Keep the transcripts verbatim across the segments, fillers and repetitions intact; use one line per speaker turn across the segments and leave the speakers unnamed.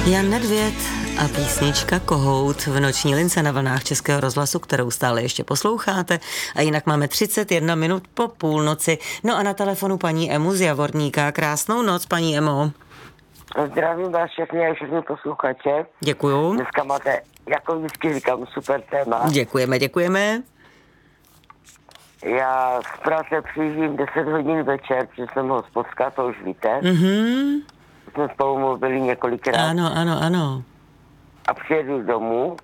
Jan Nedvěd a písnička Kohout v noční lince na vlnách Českého rozhlasu, kterou stále ještě posloucháte. A jinak máme třicet jedna minut po půlnoci. No a na telefonu paní Emu z Javorníka. Krásnou noc, paní Emo.
Zdravím vás všechny a všechny posluchače.
Děkuju.
Dneska máte, jako vždycky říkám, super téma.
Děkujeme, děkujeme.
Já z práce přijíždím deset hodin večer, protože jsem hospodská, to už víte.
Mhm.
Jsme spolu mluvili několikrát.
Ano, ano, ano.
A přijedu domů,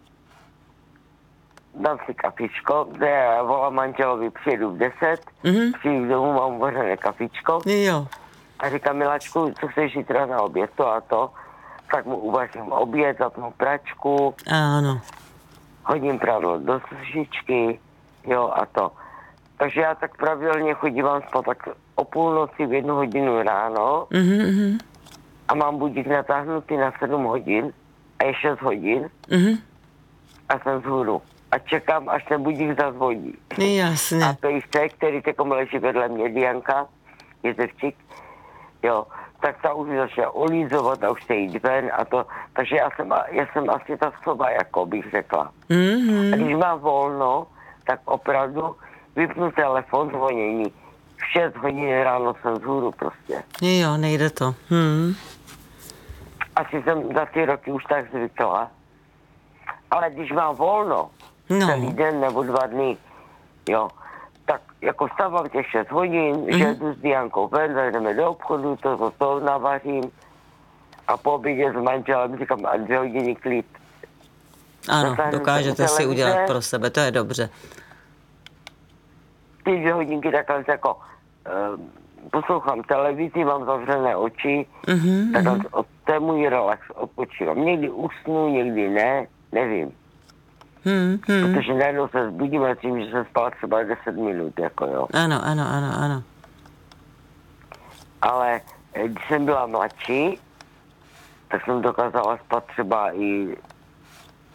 dám si kafičko, kde já volám manželovi, přijedu v deset,
Mhm.
přijdu domů, mám uvařené kafičko
Jo.
a říkám, miláčku, co chceš zítra na oběd, to a to. Tak mu uvařím oběd, zapnu pračku,
Ano.
hodím prádlo do sušičky, jo a to. Takže já tak pravidelně chodívám spát tak o půlnoci v jednu hodinu ráno
Mhm, mhm.
a mám budík natáhnutý na sedm hodin a je šest hodin
Mhm.
a jsem vzhůru. A čekám, až ten budík zazvoní. A
Jasně.
pejsek, který teďkom leží vedle mě, Dianka, je zevčík, jo, tak ta už začala olízovat a už se jít ven a to. Takže já jsem, já jsem asi ta sova, jako bych řekla.
Mhm.
A když mám volno, tak opravdu vypnu telefon, zvonění. V šest hodin ráno jsem vzhůru prostě.
Jo, nejde to. Hm.
Asi jsem za ty roky už tak zvykla. Ale když mám volno,
No.
celý den nebo dva dny, jo, tak jako stávám těch šest hodin, mm-hmm. že jdu s Diankou ven, zajdeme do obchodu, to, to, to navařím a po obědě s manželem říkám, a dvě hodiny klid.
Ano,
Zatáhnu
dokážete
se u
si udělat
televize.
pro sebe, to je dobře.
Ty dvě hodinky takhle jako uh, poslouchám televizi, mám zavřené oči,
Mhm,
takhle od té můj relax odpočívám. Někdy usnu, někdy ne, nevím.
hm, hm.
Protože najednou se zbudím a tím, že jsem spal třeba deset minut, jako jo.
Ano, ano, ano, ano.
Ale eh, když jsem byla mladší, tak jsem dokázala spát třeba i